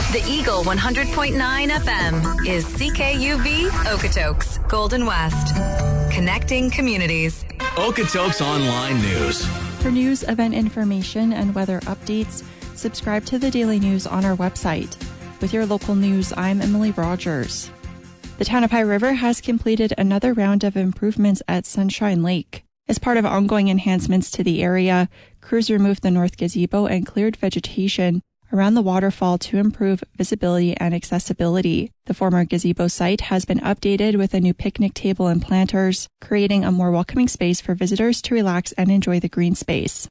The Eagle 100.9 FM is CKUV Okotoks, Golden West. Connecting communities. Okotoks Online News. For news, event information, and weather updates, subscribe to the Daily News on our website. With your local news, I'm Emily Rogers. The town of High River has completed another round of improvements at Sunshine Lake. As part of ongoing enhancements to the area, crews removed the north gazebo and cleared vegetation around the waterfall to improve visibility and accessibility. The former gazebo site has been updated with a new picnic table and planters, creating a more welcoming space for visitors to relax and enjoy the green space.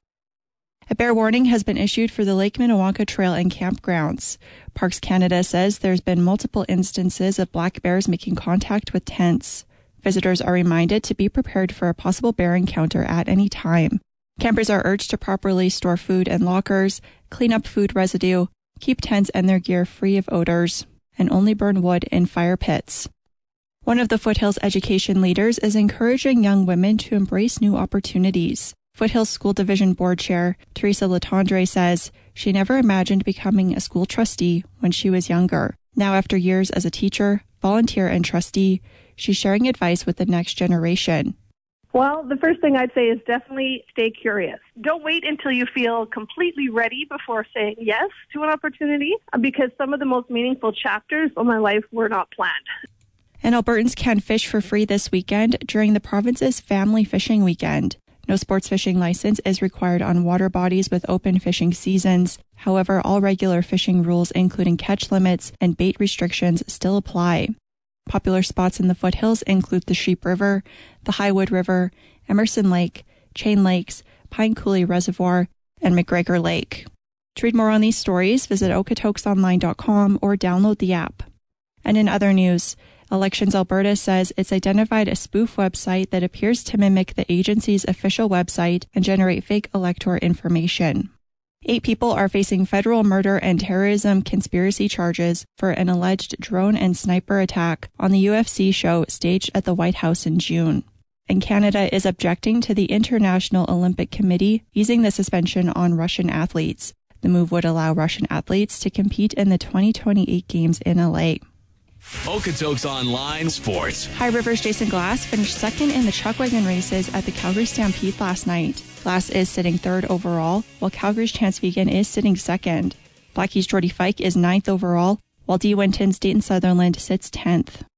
A bear warning has been issued for the Lake Minnewanka Trail and campgrounds. Parks Canada says there's been multiple instances of black bears making contact with tents. Visitors are reminded to be prepared for a possible bear encounter at any time. Campers are urged to properly store food in lockers, clean up food residue, keep tents and their gear free of odors, and only burn wood in fire pits. One of the Foothills education leaders is encouraging young women to embrace new opportunities. Foothills School Division Board Chair Teresa Latendre says she never imagined becoming a school trustee when she was younger. Now, after years as a teacher, volunteer, and trustee, she's sharing advice with the next generation. Well, the first thing I'd say is definitely stay curious. Don't wait until you feel completely ready before saying yes to an opportunity, because some of the most meaningful chapters of my life were not planned. And Albertans can fish for free this weekend during the province's Family Fishing Weekend. No sports fishing license is required on water bodies with open fishing seasons. However, all regular fishing rules, including catch limits and bait restrictions, still apply. Popular spots in the foothills include the Sheep River, the Highwood River, Emerson Lake, Chain Lakes, Pine Coulee Reservoir, and McGregor Lake. To read more on these stories, visit okotokesonline.com or download the app. And in other news, Elections Alberta says it's identified a spoof website that appears to mimic the agency's official website and generate fake elector information. 8 people are facing federal murder and terrorism conspiracy charges for an alleged drone and sniper attack on the UFC show staged at the White House in June. And Canada is objecting to the International Olympic Committee easing the suspension on Russian athletes. The move would allow Russian athletes to compete in the 2028 Games in LA. Okotoks Online Sports. High River's Jason Glass finished second in the chuckwagon races at the Calgary Stampede last night. Glass is sitting third overall, while Calgary's Chance Vegan is sitting second. Blackie's Jordy Fike is ninth overall, while D. Winton's Dayton Sutherland sits 10th.